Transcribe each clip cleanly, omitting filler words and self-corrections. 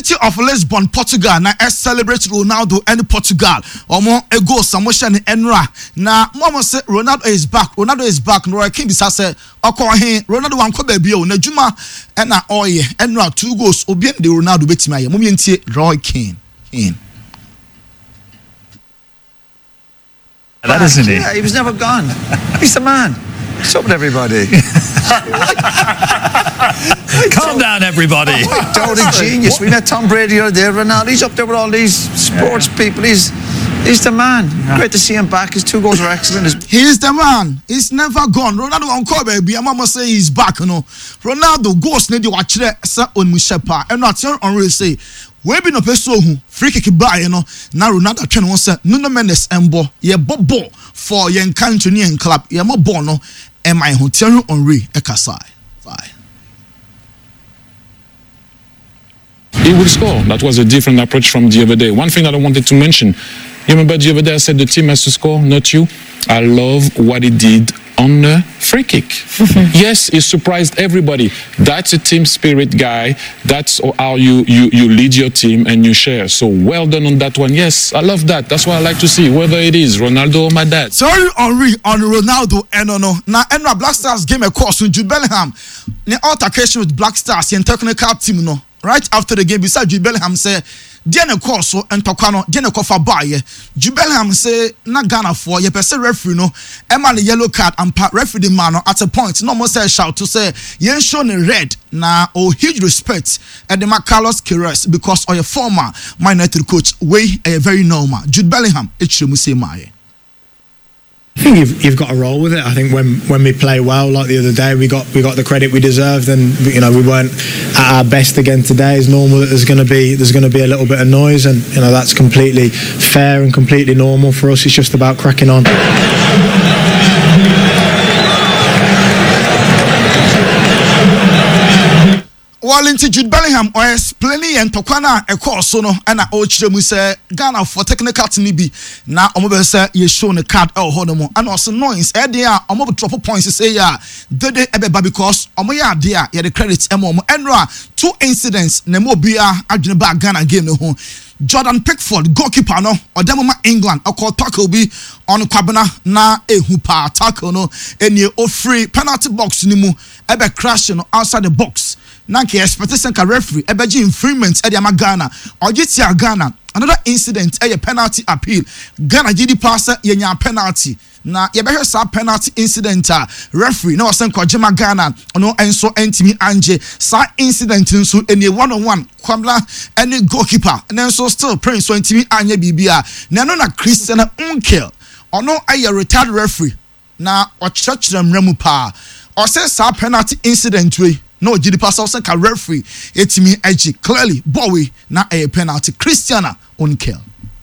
City of Lisbon, Portugal. Na celebrate Ronaldo and Portugal. Omo ego Samoa ni Enra. Na mama say Ronaldo is back. Ronaldo is back. No King bisa say okwa Ronaldo wan ko baby o na juma na oye Enra 2 goals obi de Ronaldo betima ye. Mumye ntie Roy Keane. That isn't he? Yeah, he was never gone. He's the man. What's up with everybody? Calm down, everybody. Doting genius. We met Tom Brady the other day. Ronaldo, he's up there with all these sports people. He's the man. Great to see him back. His 2 goals are excellent. He's the man. He's never gone. Ronaldo on call baby. Mama say he's back. You know. Ronaldo goes ne di wachire sa on mushepa. And not on really say. We be no person who free kick by you know. Now Ronaldo train one say Nuno Mendes embo ye bobo for yen country and club. Ye mo bono and my hotel Henry ekasai. He will score. That was a different approach from the other day. One thing that I wanted to mention, you remember the other day I said the team has to score, not you. I love what he did on the free kick. Yes, he surprised everybody. That's a team spirit guy. That's how you lead your team and you share. So well done on that one. Yes, I love that. That's what I like to see, whether it is Ronaldo or my dad. Sorry, Henry on Ronaldo and no. Now, Black Stars game a course with Jude Bellingham. The altercation with Black Stars and technical team no. Right after the game, beside Jude Bellingham say, Diana Corso and Tokano, Diana Kofa Baye. Jude Bellingham say, na Ghana for ye person referee no, Emma the yellow card and referee the man at a point. No more say shout to say, yen shown a red. Na huge respect at the Carlos Queiroz because of your former Man United coach, way a very normal. Jude Bellingham, it should say my. I think you've got to roll with it. I think when we play well, like the other day, we got the credit we deserved, and we weren't at our best again today. It's normal that there's going to be a little bit of noise, and that's completely fair and completely normal for us. It's just about cracking on. While into Jude Bellingham or explaining and Tokana a course so no and I ochire say Ghana for technical team be na omo say you show the card hodomo and also noise e dey a omo drop points say ya dede ebeba because omo ya dey a the credit omo enra 2 incidents na mo bia adwene ba Ghana game no ho. Jordan Pickford goalkeeper no odemoma England akọ tackle bi on kwabena na ehu pa tackle no enie ofree penalty box ni mu ebe crash no outside the box. Nanke expectation ka referee ebeji infringement e dey ama Ghana ogitia Ghana another incident a penalty appeal Ghana GD pass yenya penalty na yebehwe sa penalty incident a referee na wasen ko jema Ghana ono enso entimi anje sa incident nso enie 1-on-1 kwamla any goalkeeper and so still prince so entimi anye bibia na no na Christian Unkel ono aye retired referee na ochachira mramu pa o say sa penalty incident we no GD pass also ka referee etimi edge clearly bowie na a penalty Christiana Unkel.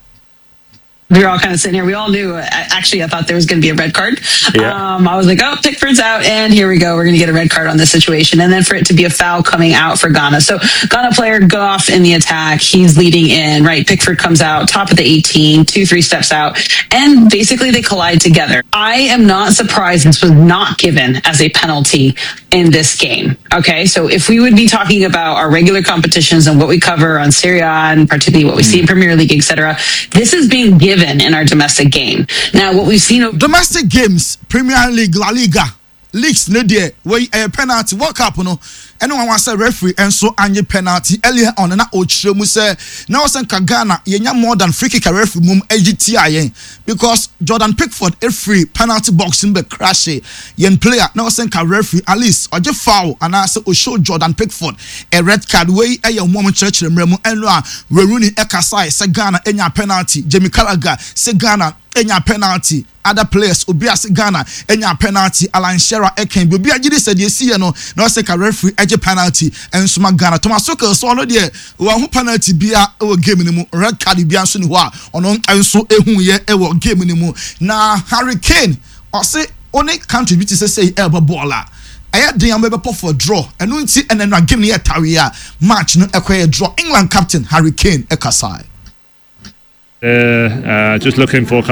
We were all kind of sitting here. We all knew. Actually, I thought there was going to be a red card. Yeah. I was like, oh, Pickford's out, and here we go. We're going to get a red card on this situation. And then for it to be a foul coming out for Ghana. So Ghana player Goff in the attack. He's leading in, right? Pickford comes out, top of the 18, 2-3 steps out. And basically they collide together. I am not surprised this was not given as a penalty in this game. Okay, so if we would be talking about our regular competitions and what we cover on Serie A and particularly what we see in Premier League, etc., this is being given in our domestic game. Now, what we've seen domestic games, Premier League, La Liga, leagues, no dear, where a penalty, World Cup, no. Anyone wants a referee and so any penalty earlier on na ochire say now sen Ghana yenya more than free kick referee mum AGTI because Jordan Pickford a free penalty box in the crash yen player now sen referee at least oje foul and I say o show Jordan Pickford a red card way e your mum church mremu enra Rooney ekasai say Ghana enya penalty Jamie Carragher say Ghana enya penalty other players obi as Ghana enya penalty Alan Shearer eken bi obi agide said you see no now say referee penalty and suma Ghana Thomas Tuchel so no there one penalty bia e game ni mu red card bia so ni ho a ono enso ehun ye e game ni mu na Harry Kane o say only contribute say elbow baller aya den am be for draw eno nti enena game ni etawe a match no ekwa draw England captain Harry Kane ekasai just looking for